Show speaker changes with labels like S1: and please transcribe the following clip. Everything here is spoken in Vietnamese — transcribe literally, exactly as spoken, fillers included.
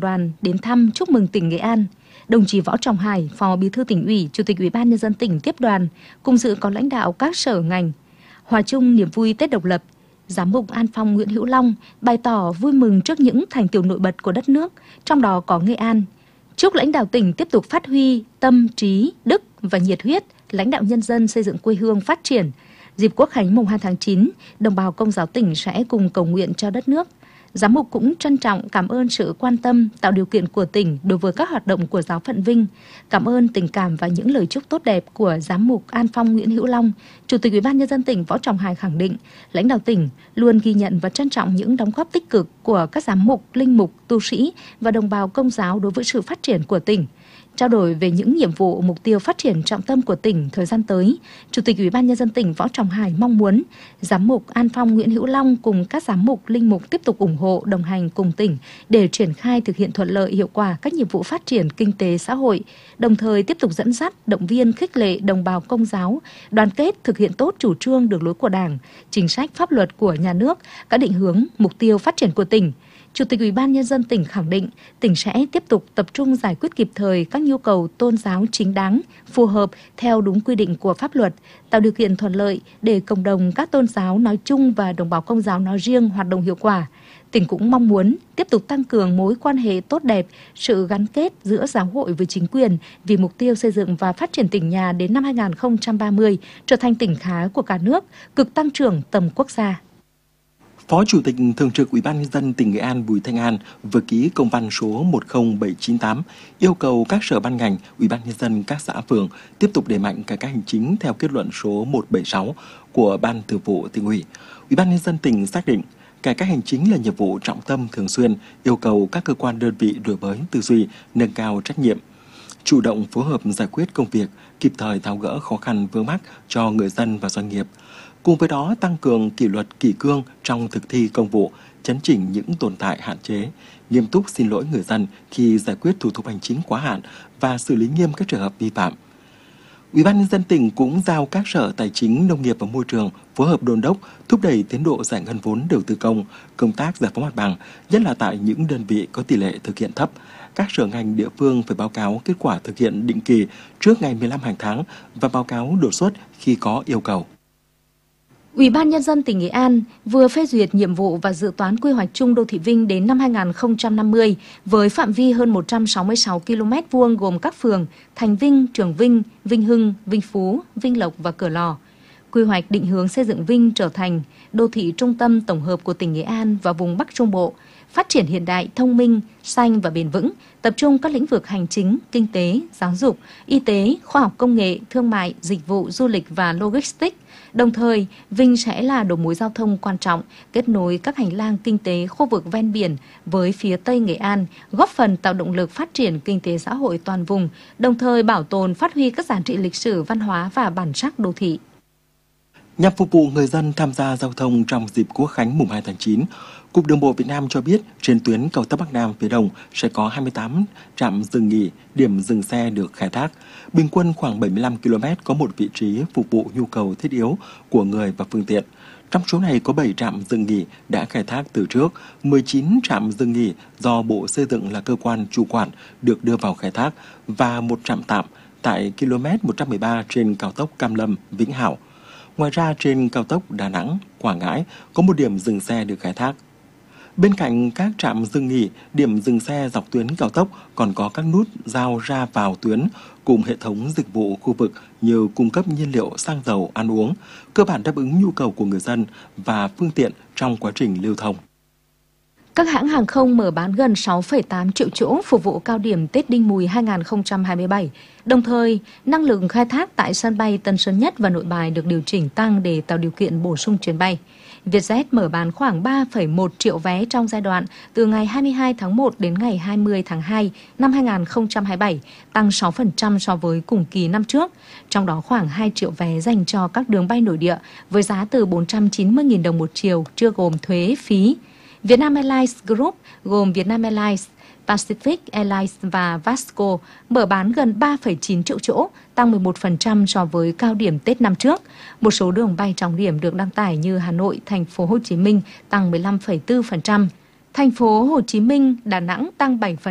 S1: đoàn đến thăm chúc mừng tỉnh Nghệ An. Đồng chí Võ Trọng Hải, Phó Bí thư Tỉnh ủy, Chủ tịch Ủy ban Nhân dân tỉnh tiếp đoàn, cùng dự có lãnh đạo các sở ngành. Hòa chung niềm vui Tết độc lập, Giám mục An Phong Nguyễn Hữu Long bày tỏ vui mừng trước những thành tựu nổi bật của đất nước, trong đó có Nghệ An. Chúc lãnh đạo tỉnh tiếp tục phát huy tâm, trí, đức và nhiệt huyết, lãnh đạo nhân dân xây dựng quê hương phát triển. Dịp Quốc khánh mùng hai tháng chín, đồng bào Công giáo tỉnh sẽ cùng cầu nguyện cho đất nước. Giám mục cũng trân trọng cảm ơn sự quan tâm, tạo điều kiện của tỉnh đối với các hoạt động của giáo phận Vinh. Cảm ơn tình cảm và những lời chúc tốt đẹp của Giám mục An Phong Nguyễn Hữu Long. Chủ tịch Ủy ban Nhân dân tỉnh Võ Trọng Hải khẳng định, lãnh đạo tỉnh luôn ghi nhận và trân trọng những đóng góp tích cực của các giám mục, linh mục, tu sĩ và đồng bào Công giáo đối với sự phát triển của tỉnh. Trao đổi về những nhiệm vụ, mục tiêu phát triển trọng tâm của tỉnh thời gian tới, Chủ tịch Ủy ban Nhân dân tỉnh Võ Trọng Hải mong muốn Giám mục An Phong Nguyễn Hữu Long cùng các giám mục, linh mục tiếp tục ủng hộ, đồng hành cùng tỉnh để triển khai thực hiện thuận lợi, hiệu quả các nhiệm vụ phát triển kinh tế xã hội, đồng thời tiếp tục dẫn dắt, động viên, khích lệ đồng bào Công giáo đoàn kết thực hiện tốt chủ trương, đường lối của Đảng, chính sách pháp luật của nhà nước, các định hướng, mục tiêu phát triển của tỉnh. Chủ tịch Ủy ban Nhân dân tỉnh khẳng định tỉnh sẽ tiếp tục tập trung giải quyết kịp thời các nhu cầu tôn giáo chính đáng, phù hợp theo đúng quy định của pháp luật, tạo điều kiện thuận lợi để cộng đồng các tôn giáo nói chung và đồng bào Công giáo nói riêng hoạt động hiệu quả. Tỉnh cũng mong muốn tiếp tục tăng cường mối quan hệ tốt đẹp, sự gắn kết giữa giáo hội với chính quyền vì mục tiêu xây dựng và phát triển tỉnh nhà đến năm hai nghìn không trăm ba mươi trở thành tỉnh khá của cả nước, cực tăng trưởng tầm quốc gia.
S2: Phó Chủ tịch Thường trực Ủy ban Nhân dân tỉnh Nghệ An Bùi Thanh An vừa ký công văn số một không bảy chín tám yêu cầu các sở ban ngành, Ủy ban Nhân dân các xã phường tiếp tục đẩy mạnh cải cách hành chính theo kết luận số một bảy sáu của Ban Thường vụ Tỉnh ủy. Ủy ban Nhân dân tỉnh xác định cải cách hành chính là nhiệm vụ trọng tâm thường xuyên, yêu cầu các cơ quan đơn vị đổi mới tư duy, nâng cao trách nhiệm, chủ động phối hợp giải quyết công việc, kịp thời tháo gỡ khó khăn vướng mắc cho người dân và doanh nghiệp. Cùng với đó, tăng cường kỷ luật kỷ cương trong thực thi công vụ, chấn chỉnh những tồn tại hạn chế, nghiêm túc xin lỗi người dân khi giải quyết thủ tục hành chính quá hạn và xử lý nghiêm các trường hợp vi phạm. Ủy ban Nhân dân tỉnh cũng giao các sở tài chính, nông nghiệp và môi trường phối hợp đôn đốc, thúc đẩy tiến độ giải ngân vốn đầu tư công, công tác giải phóng mặt bằng, nhất là tại những đơn vị có tỷ lệ thực hiện thấp. Các sở ngành địa phương phải báo cáo kết quả thực hiện định kỳ trước ngày mười lăm hàng tháng và báo cáo đột xuất khi có yêu cầu.
S1: Ủy ban Nhân dân tỉnh Nghệ An vừa phê duyệt nhiệm vụ và dự toán quy hoạch chung đô thị Vinh đến năm hai nghìn không trăm năm mươi với phạm vi hơn một trăm sáu mươi sáu ki lô mét vuông gồm các phường Thành Vinh, Trường Vinh, Vinh Hưng, Vinh Phú, Vinh Lộc và Cửa Lò. Quy hoạch định hướng xây dựng Vinh trở thành đô thị trung tâm tổng hợp của tỉnh Nghệ An và vùng Bắc Trung Bộ, phát triển hiện đại, thông minh, xanh và bền vững, tập trung các lĩnh vực hành chính, kinh tế, giáo dục, y tế, khoa học công nghệ, thương mại, dịch vụ, du lịch và logistics. Đồng thời, Vinh sẽ là đầu mối giao thông quan trọng, kết nối các hành lang kinh tế khu vực ven biển với phía Tây Nghệ An, góp phần tạo động lực phát triển kinh tế xã hội toàn vùng, đồng thời bảo tồn phát huy các giá trị lịch sử, văn hóa và bản sắc đô thị.
S2: Nhằm phục vụ người dân tham gia giao thông trong dịp Quốc khánh mùng hai tháng chín, Cục Đường bộ Việt Nam cho biết trên tuyến cao tốc Bắc Nam phía Đông sẽ có hai mươi tám trạm dừng nghỉ, điểm dừng xe được khai thác. Bình quân khoảng bảy mươi lăm ki lô mét có một vị trí phục vụ nhu cầu thiết yếu của người và phương tiện. Trong số này có bảy trạm dừng nghỉ đã khai thác từ trước, mười chín trạm dừng nghỉ do Bộ Xây dựng là cơ quan chủ quản được đưa vào khai thác và một trạm tạm tại km một trăm mười ba trên cao tốc Cam Lâm - Vĩnh Hảo. Ngoài ra, trên cao tốc Đà Nẵng - Quảng Ngãi có một điểm dừng xe được khai thác. Bên cạnh các trạm dừng nghỉ, điểm dừng xe dọc tuyến cao tốc còn có các nút giao ra vào tuyến cùng hệ thống dịch vụ khu vực như cung cấp nhiên liệu, xăng dầu, ăn uống, cơ bản đáp ứng nhu cầu của người dân và phương tiện trong quá trình lưu thông.
S1: Các hãng hàng không mở bán gần sáu phẩy tám triệu chỗ phục vụ cao điểm Tết Đinh Mùi hai nghìn không trăm hai mươi bảy. Đồng thời, năng lực khai thác tại sân bay Tân Sơn Nhất và Nội Bài được điều chỉnh tăng để tạo điều kiện bổ sung chuyến bay. Vietjet mở bán khoảng ba phẩy một triệu vé trong giai đoạn từ ngày hai mươi hai tháng một đến ngày hai mươi tháng hai năm hai nghìn không trăm hai mươi bảy, tăng sáu phần trăm so với cùng kỳ năm trước. Trong đó khoảng hai triệu vé dành cho các đường bay nội địa với giá từ bốn trăm chín mươi nghìn đồng một chiều, chưa gồm thuế, phí. Vietnam Airlines Group gồm Vietnam Airlines, Pacific Airlines và Vasco mở bán gần ba phẩy chín triệu chỗ, tăng mười một phần trăm so với cao điểm Tết năm trước. Một số đường bay trọng điểm được đăng tải như Hà Nội, Thành phố Hồ Chí Minh tăng mười lăm phẩy bốn phần trăm, Thành phố Hồ Chí Minh, Đà Nẵng tăng bảy phần trăm.